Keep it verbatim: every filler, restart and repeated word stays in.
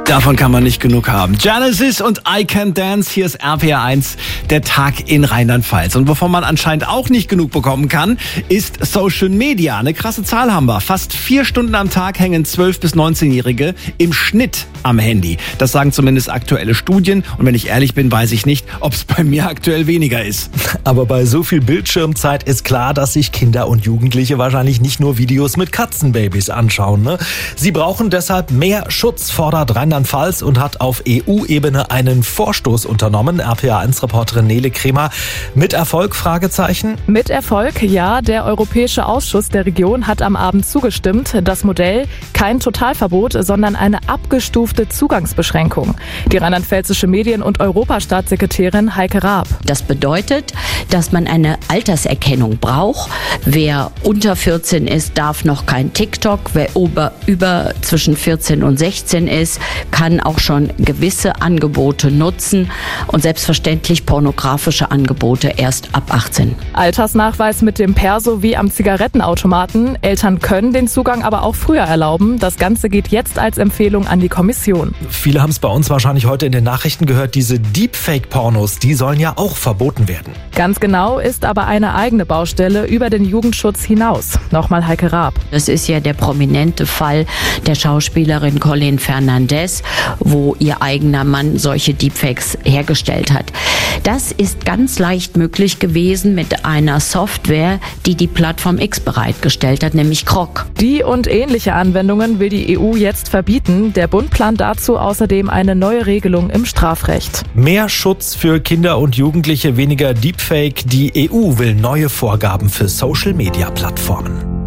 Davon kann man nicht genug haben. Genesis und I Can Dance, hier ist R P R eins, der Tag in Rheinland-Pfalz. Und wovon man anscheinend auch nicht genug bekommen kann, ist Social Media. Eine krasse Zahl haben wir. Fast vier Stunden am Tag hängen zwölf- bis neunzehnjährige im Schnitt am Handy. Das sagen zumindest aktuelle Studien. Und wenn ich ehrlich bin, weiß ich nicht, ob es bei mir aktuell weniger ist. Aber bei so viel Bildschirmzeit ist klar, dass sich Kinder und Jugendliche wahrscheinlich nicht nur Videos mit Katzenbabys anschauen. Ne? Sie brauchen deshalb mehr Schutz, fordert Rheinland-Pfalz und hat auf E U-Ebene einen Vorstoß unternommen. R P R eins-Reporterin Nele Kremer. Mit Erfolg? Fragezeichen. Mit Erfolg, ja. Der Europäische Ausschuss der Region hat am Abend zugestimmt. Das Modell kein Totalverbot, sondern eine abgestufte Zugangsbeschränkung. Die rheinland-pfälzische Medien- und Europastaatssekretärin Heike Raab. Das bedeutet, dass man eine Alterserkennung braucht. Wer unter vierzehn ist, darf noch kein TikTok. Wer über, über zwischen vierzehn und sechzehn ist, kann auch schon gewisse Angebote nutzen und selbstverständlich pornografische Angebote erst ab achtzehn. Altersnachweis mit dem Perso wie am Zigarettenautomaten. Eltern können den Zugang aber auch früher erlauben. Das Ganze geht jetzt als Empfehlung an die Kommission. Viele haben es bei uns wahrscheinlich heute in den Nachrichten gehört, diese Deepfake-Pornos, die sollen ja auch verboten werden. Ganz genau, ist aber eine eigene Baustelle über den Jugendschutz hinaus. Nochmal Heike Raab. Das ist ja der prominente Fall der Schauspielerin Colleen Fernandez, wo ihr eigener Mann solche Deepfakes hergestellt hat. Das ist ganz leicht möglich gewesen mit einer Software, die die Plattform X bereitgestellt hat, nämlich Grok. Die und ähnliche Anwendungen will die E U jetzt verbieten. Der Bund plant dazu außerdem eine neue Regelung im Strafrecht. Mehr Schutz für Kinder und Jugendliche, weniger Deepfake. Die E U will neue Vorgaben für Social-Media-Plattformen.